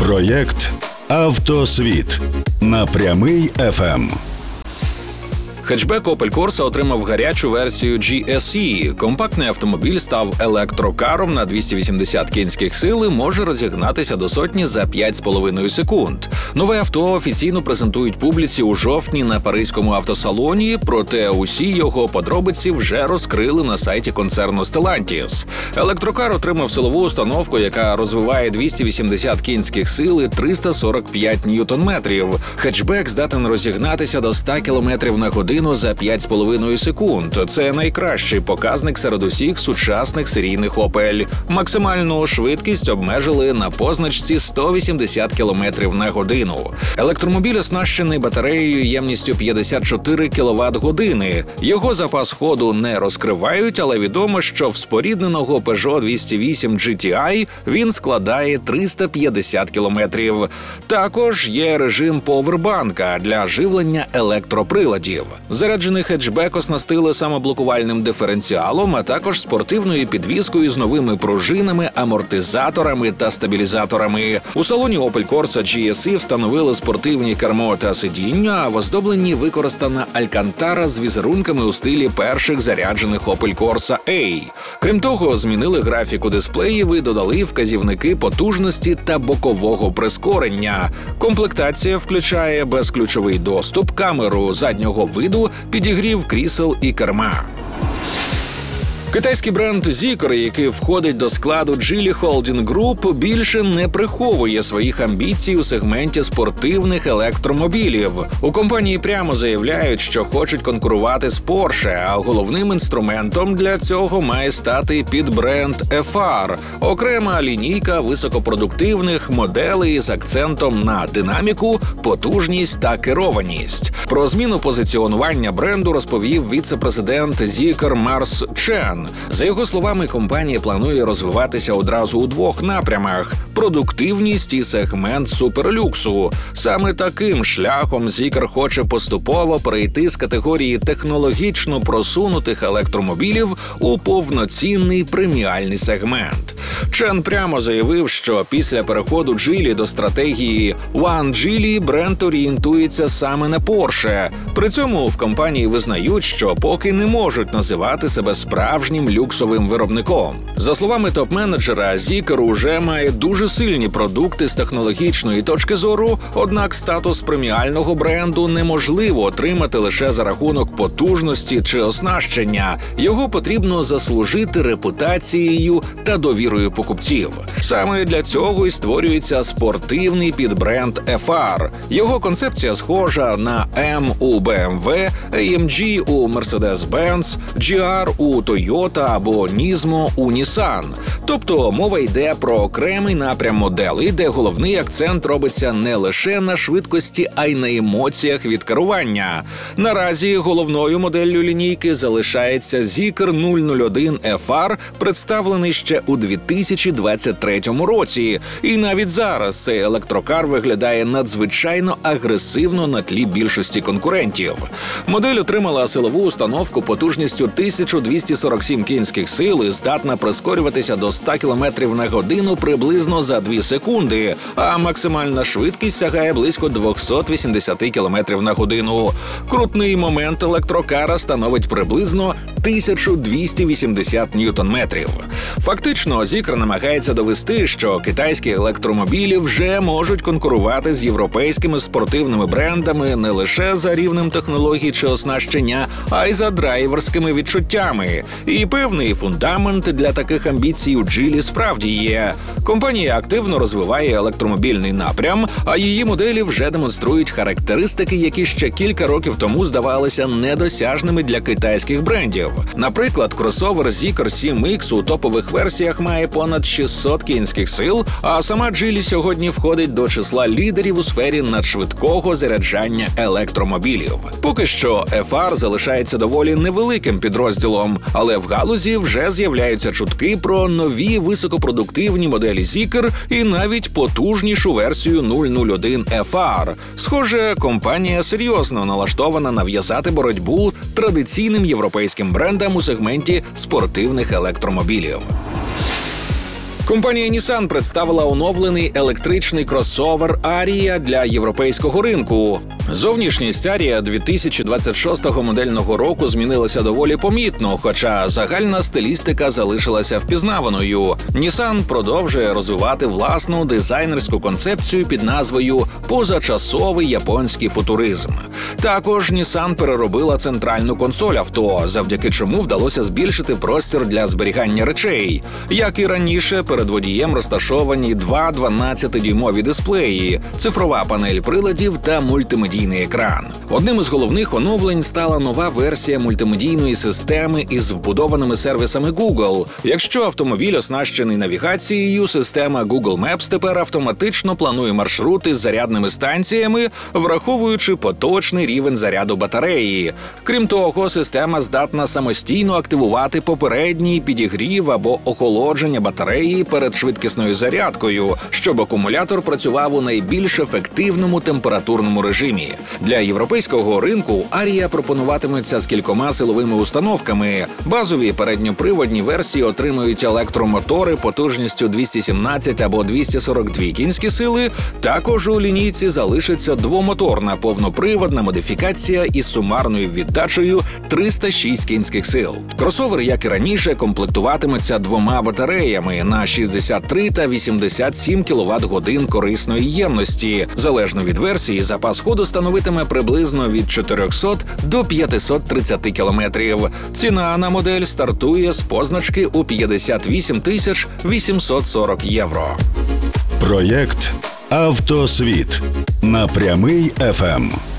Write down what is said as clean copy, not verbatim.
Проєкт «Автосвіт» на Прямий ФМ. Хетчбек Opel Corsa отримав гарячу версію GSE. Компактний автомобіль став електрокаром на 280 кінських сил і може розігнатися до сотні за 5,5 секунд. Нове авто офіційно презентують публіці у жовтні на Паризькому автосалоні, проте усі його подробиці вже розкрили на сайті концерну Stellantis. Електрокар отримав силову установку, яка розвиває 280 кінських сил і 345 ньютон-метрів. Хетчбек здатен розігнатися до 100 км на годину за 5,5 секунд. Це найкращий показник серед усіх сучасних серійних Opel. Максимальну швидкість обмежили на позначці 180 км на годину. Електромобіль оснащений батареєю ємністю 54 кВт-години. Його запас ходу не розкривають, але відомо, що в спорідненого Peugeot 208 GTI він складає 350 км. Також є режим повербанка для живлення електроприладів. Заряджений хетчбек оснастили самоблокувальним диференціалом, а також спортивною підвіскою з новими пружинами, амортизаторами та стабілізаторами. У салоні Opel Corsa GSE встановили спортивні кермо та сидіння, а в оздобленні використана алькантара з візерунками у стилі перших заряджених Opel Corsa A. Крім того, змінили графіку дисплеїв і додали вказівники потужності та бокового прискорення. Комплектація включає безключовий доступ, камеру заднього виду, підігрів крісел і керма. Китайський бренд Zeekr, який входить до складу Geely Holding Group, більше не приховує своїх амбіцій у сегменті спортивних електромобілів. У компанії прямо заявляють, що хочуть конкурувати з Porsche, а головним інструментом для цього має стати підбренд FR – окрема лінійка високопродуктивних моделей з акцентом на динаміку, потужність та керованість. Про зміну позиціонування бренду розповів віце-президент Zeekr Марс Чен. За його словами, компанія планує розвиватися одразу у двох напрямах – продуктивність і сегмент суперлюксу. Саме таким шляхом Zeekr хоче поступово перейти з категорії технологічно просунутих електромобілів у повноцінний преміальний сегмент. Чен прямо заявив, що після переходу Geely до стратегії One Geely бренд орієнтується саме на Porsche. При цьому в компанії визнають, що поки не можуть називати себе справжнім люксовим виробником. За словами топ-менеджера, Zeekr уже має дуже сильні продукти з технологічної точки зору, однак статус преміального бренду неможливо отримати лише за рахунок потужності чи оснащення. Його потрібно заслужити репутацією та довірою покупців. Саме для цього і створюється спортивний підбренд FR. Його концепція схожа на M у BMW, AMG у Mercedes-Benz, GR у Toyota або Nismo у Nissan. Тобто мова йде про окремий напрям моделей, де головний акцент робиться не лише на швидкості, а й на емоціях від керування. Наразі головною моделлю лінійки залишається Zeekr 001 FR, представлений ще у 2023 році. І навіть зараз цей електрокар виглядає надзвичайно агресивно на тлі більшості конкурентів. Модель отримала силову установку потужністю 1247 кінських сил і здатна прискорюватися до 100 км на годину приблизно за 2 секунди, а максимальна швидкість сягає близько 280 км на годину. Крутний момент електрокара становить приблизно 1280 ньютон-метрів. Фактично, Zeekr намагається довести, що китайські електромобілі вже можуть конкурувати з європейськими спортивними брендами не лише за рівнем технологій чи оснащення, а й за драйверськими відчуттями. І певний фундамент для таких амбіцій у Geely справді є. Компанія активно розвиває електромобільний напрям, а її моделі вже демонструють характеристики, які ще кілька років тому здавалися недосяжними для китайських брендів. Наприклад, кросовер Zeekr 7X у топових версіях має понад 600 кінських сил, а сама Geely сьогодні входить до числа лідерів у сфері надшвидкого заряджання електромобілів. Поки що FR залишається доволі невеликим підрозділом, але в галузі вже з'являються чутки про нові високопродуктивні моделі Zeekr і навіть потужнішу версію 001 FR. Схоже, компанія серйозно налаштована нав'язати боротьбу традиційним європейським брендам у сегменті спортивних електромобілів. Компанія Nissan представила оновлений електричний кросовер Ariya для європейського ринку. Зовнішність Ariya 2026 модельного року змінилася доволі помітно, хоча загальна стилістика залишилася впізнаваною. Nissan продовжує розвивати власну дизайнерську концепцію під назвою «позачасовий японський футуризм». Також Nissan переробила центральну консоль авто, завдяки чому вдалося збільшити простір для зберігання речей. Як і раніше, перед водієм розташовані два 12-дюймові дисплеї, цифрова панель приладів та мультимедійний екран. Одним із головних оновлень стала нова версія мультимедійної системи із вбудованими сервісами Google. Якщо автомобіль оснащений навігацією, система Google Maps тепер автоматично планує маршрути з зарядними станціями, враховуючи поточний рівень заряду батареї. Крім того, система здатна самостійно активувати попередній підігрів або охолодження батареї перед швидкісною зарядкою, щоб акумулятор працював у найбільш ефективному температурному режимі. Для європейського ринку Ariya пропонуватиметься з кількома силовими установками. Базові передньоприводні версії отримують електромотори потужністю 217 або 242 кінські сили. Також у лінійці залишиться двомоторна повноприводна модифікація із сумарною віддачею 306 кінських сил. Кросовер, як і раніше, комплектуватиметься двома батареями на 63 та 87 кВт-годин корисної ємності. Залежно від версії, запас ходу становитиме приблизно від 400 до 530 кілометрів. Ціна на модель стартує з позначки у 58 840 євро. Проєкт «Автосвіт» на Прямий ФМ.